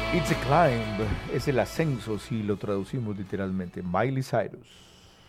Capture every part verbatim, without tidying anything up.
It's a climb, es el ascenso si lo traducimos literalmente. Miley Cyrus.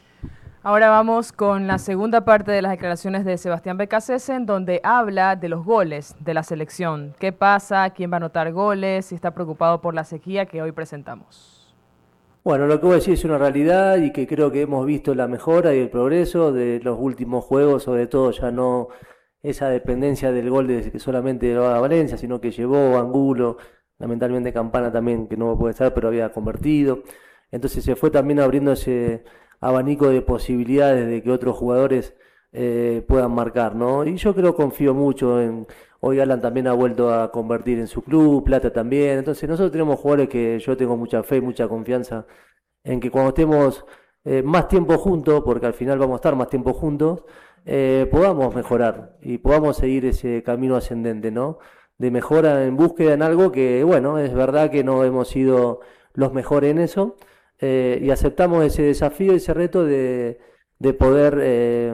Ahora vamos con la segunda parte de las declaraciones de Sebastián Becasese, en donde habla de los goles de la selección. ¿Qué pasa? ¿Quién va a anotar goles? Y está preocupado por la sequía que hoy presentamos. Bueno, lo que voy a decir es una realidad y que creo que hemos visto la mejora y el progreso de los últimos juegos, sobre todo ya no esa dependencia del gol de que solamente lo haga Valencia, sino que llevó Angulo, lamentablemente Campana también, que no puede estar, pero había convertido. Entonces se fue también abriendo ese abanico de posibilidades de que otros jugadores eh, puedan marcar, ¿no? Y yo creo, confío mucho en... Hoy Alan también ha vuelto a convertir en su club, Plata también. Entonces nosotros tenemos jugadores que yo tengo mucha fe y mucha confianza en que cuando estemos eh, más tiempo juntos, porque al final vamos a estar más tiempo juntos, eh, podamos mejorar y podamos seguir ese camino ascendente, ¿no? De mejora en búsqueda en algo que, bueno, es verdad que no hemos sido los mejores en eso, eh, y aceptamos ese desafío, ese reto de, de poder eh,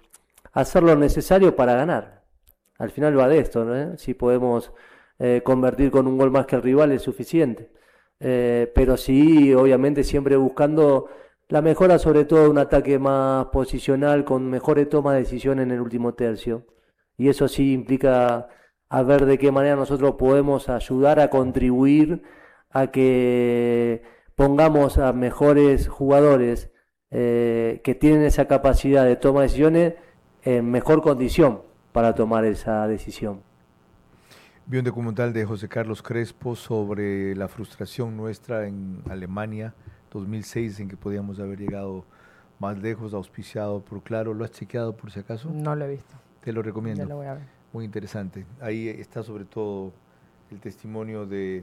hacer lo necesario para ganar. Al final va de esto, ¿no? Si podemos eh, convertir con un gol más que el rival es suficiente. Eh, pero sí, obviamente siempre buscando la mejora, sobre todo un ataque más posicional, con mejores tomas de decisión en el último tercio. Y eso sí implica a ver de qué manera nosotros podemos ayudar a contribuir a que pongamos a mejores jugadores eh, que tienen esa capacidad de toma de decisiones en mejor condición para tomar esa decisión. Vi un documental de José Carlos Crespo sobre la frustración nuestra en Alemania dos mil seis, en que podíamos haber llegado más lejos, auspiciado por Claro. ¿Lo has chequeado por si acaso? No lo he visto. Te lo recomiendo. Ya lo voy a ver. Muy interesante. Ahí está sobre todo el testimonio de,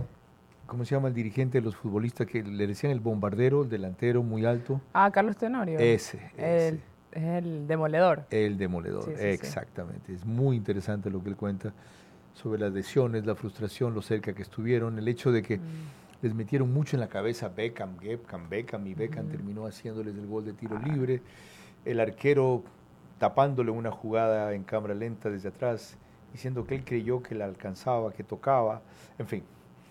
¿cómo se llama el dirigente de los futbolistas que le decían el bombardero, el delantero muy alto? Ah, Carlos Tenorio. Ese, ese. El, es el demoledor. El demoledor, Sí, sí, exactamente. Sí. Es muy interesante lo que él cuenta sobre las lesiones, la frustración, lo cerca que estuvieron, el hecho de que mm. les metieron mucho en la cabeza Beckham, Beckham, Beckham, y Beckham mm. terminó haciéndoles el gol de tiro libre, el arquero tapándole una jugada en cámara lenta desde atrás, diciendo que él creyó que la alcanzaba, que tocaba, en fin.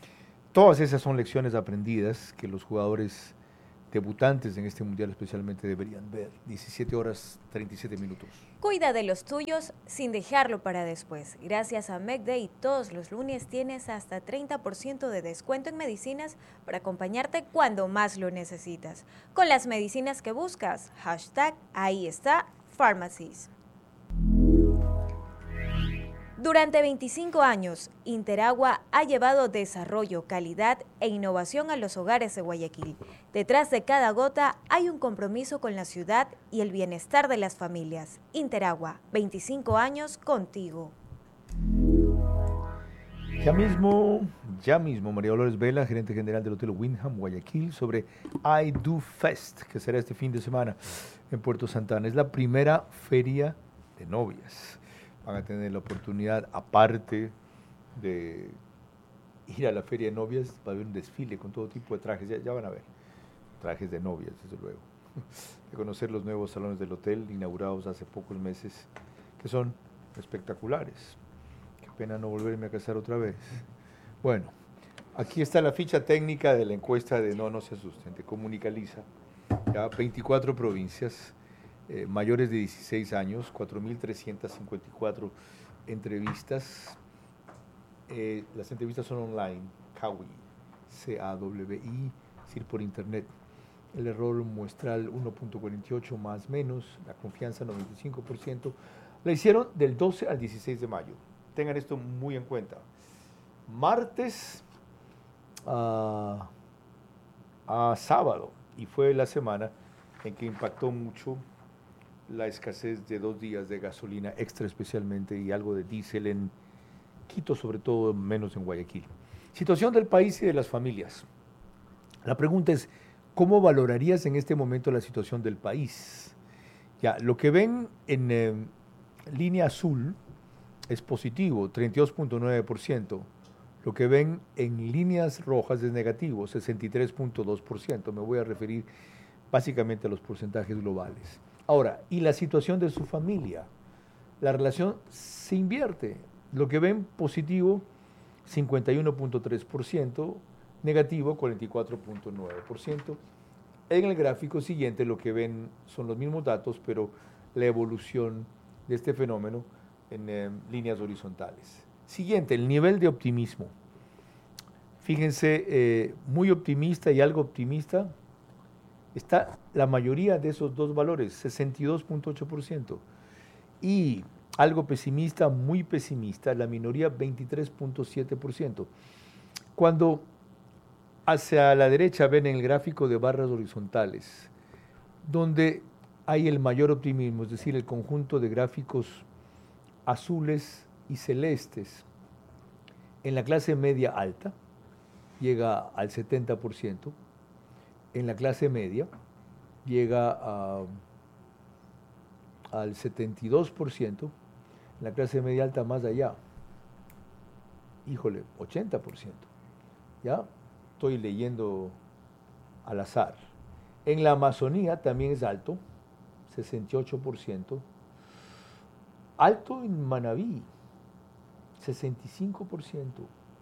Todas esas son lecciones aprendidas que los jugadores debutantes en este mundial especialmente deberían ver. diecisiete horas treinta y siete minutos. Cuida de los tuyos sin dejarlo para después. Gracias a McDay, todos los lunes tienes hasta treinta por ciento de descuento en medicinas para acompañarte cuando más lo necesitas. Con las medicinas que buscas, hashtag ahí está Pharmacies. Durante veinticinco años, Interagua ha llevado desarrollo, calidad e innovación a los hogares de Guayaquil. Detrás de cada gota hay un compromiso con la ciudad y el bienestar de las familias. Interagua, veinticinco años contigo. Ya mismo, ya mismo, María Dolores Vela, gerente general del Hotel Wyndham Guayaquil, sobre I Do Fest, que será este fin de semana en Puerto Santana. Es la primera feria de novias. Van a tener la oportunidad, aparte de ir a la feria de novias, va a haber un desfile con todo tipo de trajes, ya, ya van a ver, trajes de novias, desde luego, de conocer los nuevos salones del hotel, inaugurados hace pocos meses, que son espectaculares. Qué pena no volverme a casar otra vez. Bueno, aquí está la ficha técnica de la encuesta de No, no se asusten, de Comunicaliza, ya veinticuatro provincias, Eh, mayores de dieciséis años, cuatro mil trescientas cincuenta y cuatro entrevistas. Eh, las entrevistas son online, Kawi, C A W I, es decir, por internet. El error muestral uno punto cuarenta y ocho más menos, la confianza noventa y cinco por ciento. La hicieron del doce al dieciséis de mayo. Tengan esto muy en cuenta. Martes a, a sábado, y fue la semana en que impactó mucho la escasez de dos días de gasolina extra especialmente y algo de diésel en Quito, sobre todo, menos en Guayaquil. Situación del país y de las familias. La pregunta es, ¿cómo valorarías en este momento la situación del país? Ya, lo que ven en eh, línea azul es positivo, treinta y dos punto nueve por ciento. Lo que ven en líneas rojas es negativo, sesenta y tres punto dos por ciento. Me voy a referir básicamente a los porcentajes globales. Ahora, ¿y la situación de su familia? La relación se invierte. Lo que ven positivo cincuenta y uno punto tres por ciento, negativo cuarenta y cuatro punto nueve por ciento. En el gráfico siguiente lo que ven son los mismos datos, pero la evolución de este fenómeno en eh, líneas horizontales. Siguiente, el nivel de optimismo. Fíjense, eh, muy optimista y algo optimista, está la mayoría de esos dos valores, sesenta y dos punto ocho por ciento. Y algo pesimista, muy pesimista, la minoría veintitrés punto siete por ciento. Cuando hacia la derecha ven en el gráfico de barras horizontales, donde hay el mayor optimismo, es decir, el conjunto de gráficos azules y celestes, en la clase media alta llega al setenta por ciento, en la clase media llega a, al setenta y dos por ciento, en la clase media alta más allá, híjole, ochenta por ciento, ¿ya? Estoy leyendo al azar. En la Amazonía también es alto, sesenta y ocho por ciento. Alto en Manabí, sesenta y cinco por ciento.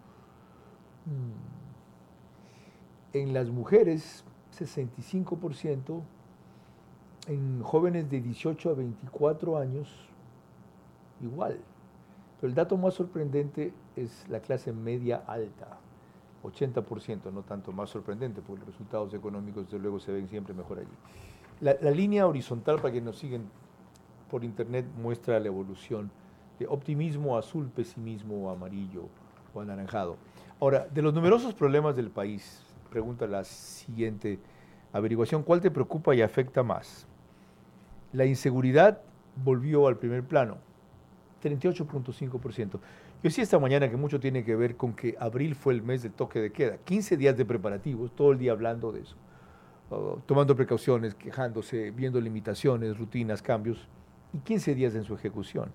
En las mujeres, sesenta y cinco por ciento. En jóvenes de dieciocho a veinticuatro años, igual. Pero el dato más sorprendente es la clase media alta, ochenta por ciento, no tanto más sorprendente, porque los resultados económicos desde luego se ven siempre mejor allí. La, la línea horizontal, para que nos siguen por internet, muestra la evolución de optimismo azul, pesimismo amarillo o anaranjado. Ahora, de los numerosos problemas del país, pregunta la siguiente averiguación, ¿cuál te preocupa y afecta más? La inseguridad volvió al primer plano, treinta y ocho punto cinco por ciento. Yo decía esta mañana que mucho tiene que ver con que abril fue el mes del toque de queda, quince días de preparativos, todo el día hablando de eso, uh, tomando precauciones, quejándose, viendo limitaciones, rutinas, cambios, y quince días en su ejecución.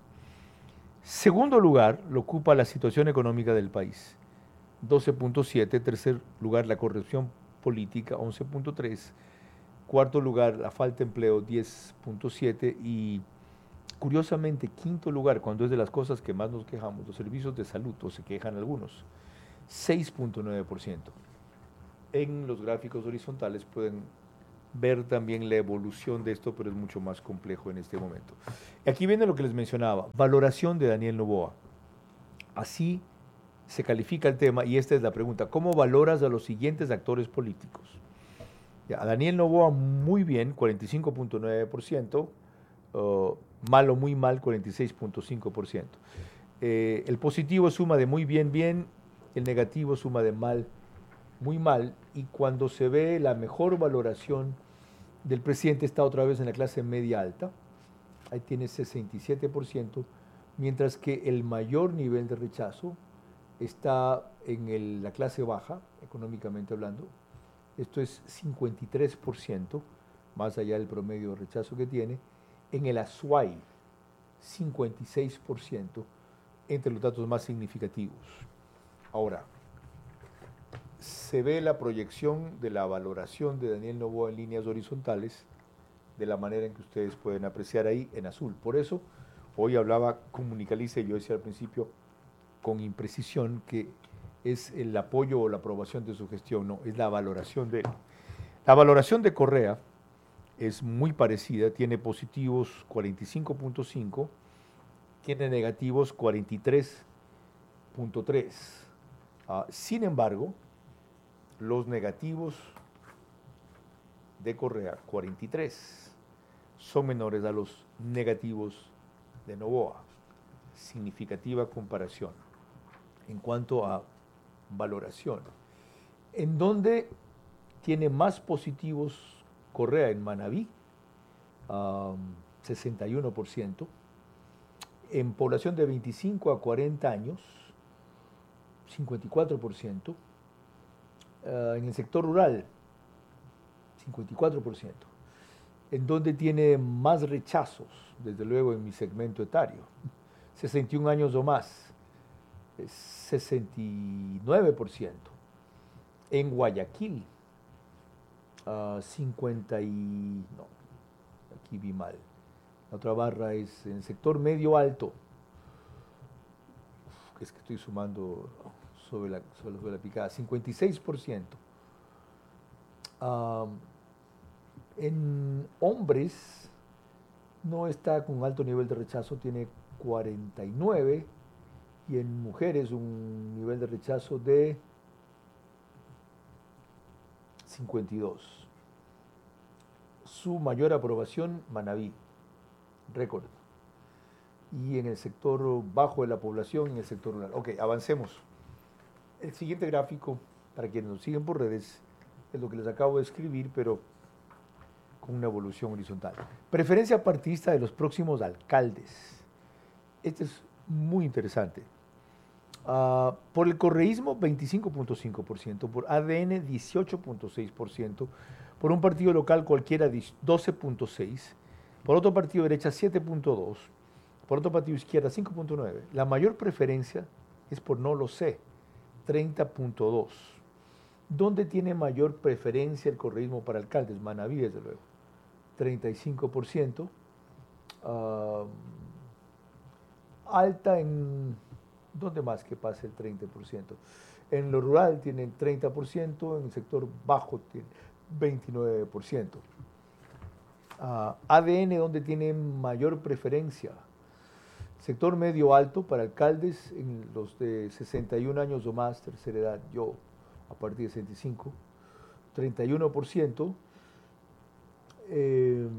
Segundo lugar lo ocupa la situación económica del país, doce punto siete, tercer lugar la corrupción política, once punto tres, cuarto lugar la falta de empleo, diez punto siete, y curiosamente, quinto lugar, cuando es de las cosas que más nos quejamos, los servicios de salud, o se quejan algunos, seis punto nueve por ciento. En los gráficos horizontales pueden ver también la evolución de esto, pero es mucho más complejo en este momento. Y aquí viene lo que les mencionaba, valoración de Daniel Noboa. Así se califica el tema, y esta es la pregunta, ¿cómo valoras a los siguientes actores políticos? Ya, a Daniel Noboa muy bien, cuarenta y cinco punto nueve por ciento, Uh, mal o muy mal, cuarenta y seis punto cinco por ciento. Eh, el positivo suma de muy bien, bien, el negativo suma de mal, muy mal, y cuando se ve la mejor valoración del presidente está otra vez en la clase media alta, ahí tiene sesenta y siete por ciento, mientras que el mayor nivel de rechazo está en el, la clase baja, económicamente hablando, esto es cincuenta y tres por ciento, más allá del promedio de rechazo que tiene. En el Azuay, cincuenta y seis por ciento, entre los datos más significativos. Ahora, se ve la proyección de la valoración de Daniel Noboa en líneas horizontales, de la manera en que ustedes pueden apreciar ahí en azul. Por eso, hoy hablaba con Municaliza y yo decía al principio, con imprecisión, que es el apoyo o la aprobación de su gestión, no, es la valoración de él. La valoración de Correa es muy parecida, tiene positivos cuarenta y cinco punto cinco, tiene negativos cuarenta y tres punto tres. Uh, sin embargo, los negativos de Correa, cuarenta y tres, son menores a los negativos de Noboa. Significativa comparación en cuanto a valoración. En donde tiene más positivos Correa en Manabí, um, sesenta y uno por ciento. En población de veinticinco a cuarenta años, cincuenta y cuatro por ciento. Uh, en el sector rural, cincuenta y cuatro por ciento. En donde tiene más rechazos, desde luego en mi segmento etario, sesenta y un años o más, sesenta y nueve por ciento. En Guayaquil, Uh, cincuenta y... no, aquí vi mal. La otra barra es en el sector medio alto. Uf, es que estoy sumando sobre la, sobre, sobre la picada, cincuenta y seis por ciento. Um, en hombres no está con alto nivel de rechazo, tiene cuarenta y nueve, y en mujeres un nivel de rechazo de cincuenta y dos. Su mayor aprobación, Manabí, récord. Y en el sector bajo de la población, en el sector rural. Ok, avancemos. El siguiente gráfico, para quienes nos siguen por redes, es lo que les acabo de escribir, pero con una evolución horizontal. Preferencia partidista de los próximos alcaldes. Este es muy interesante. Uh, por el correísmo, veinticinco punto cinco por ciento, por A D N, dieciocho punto seis por ciento, por un partido local cualquiera, doce punto seis por ciento, por otro partido de derecha, siete punto dos por ciento, por otro partido izquierda, cinco punto nueve por ciento. La mayor preferencia es por no lo sé, treinta punto dos por ciento. ¿Dónde tiene mayor preferencia el correísmo para alcaldes? Manabí, desde luego, treinta y cinco por ciento. Uh, alta en... ¿Dónde más que pasa el treinta por ciento? En lo rural tienen treinta por ciento, en el sector bajo tienen veintinueve por ciento. Uh, A D N, ¿dónde tiene mayor preferencia? Sector medio alto para alcaldes, en los de sesenta y un años o más, tercera edad, yo a partir de sesenta y cinco, treinta y uno por ciento. Eh,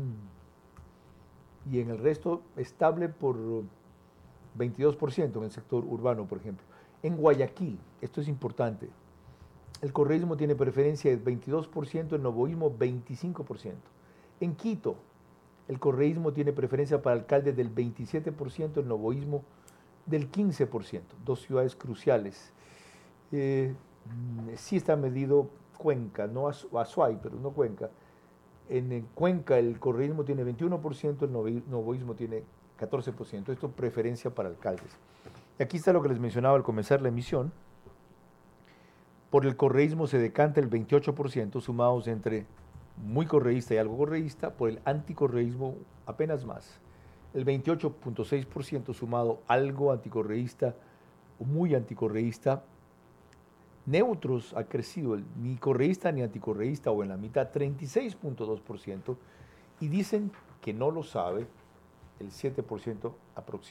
y en el resto estable por veintidós por ciento en el sector urbano, por ejemplo. En Guayaquil, esto es importante, el correísmo tiene preferencia del veintidós por ciento, el novoísmo veinticinco por ciento. En Quito, el correísmo tiene preferencia para alcaldes del veintisiete por ciento, el novoísmo del quince por ciento. Dos ciudades cruciales. Eh, sí está medido Cuenca, no Azuay, pero no Cuenca. En Cuenca el correísmo tiene veintiuno por ciento, el novoísmo tiene catorce por ciento. Esto es preferencia para alcaldes. Y aquí está lo que les mencionaba al comenzar la emisión. Por el correísmo se decanta el veintiocho por ciento, sumados entre muy correísta y algo correísta. Por el anticorreísmo apenas más. El veintiocho punto seis por ciento sumado algo anticorreísta o muy anticorreísta. Neutros ha crecido, el, ni correísta ni anticorreísta, o en la mitad, treinta y seis punto dos por ciento. Y dicen que no lo sabe el siete por ciento aproximadamente.